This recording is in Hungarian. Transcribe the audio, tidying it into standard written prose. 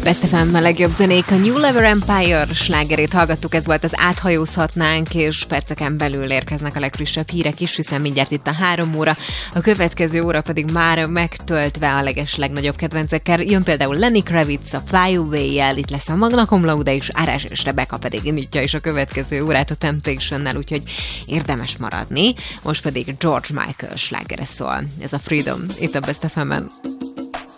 Best FM a legjobb zenék, a New Level Empire slágerét hallgattuk, ez volt az Áthajózhatnánk, és perceken belül érkeznek a legfrissebb hírek is, hiszen mindjárt itt a 3 óra, a következő óra pedig már megtöltve a legnagyobb kedvencekkel. Jön például Lenny Kravitz a Fly Away-jel, itt lesz a Magna Cum Laude is, Árás és Rebecca pedig indítja is a következő órát a Temptation-nel, úgyhogy érdemes maradni. Most pedig George Michael slágere szól. Ez a Freedom, itt a Best FM-en.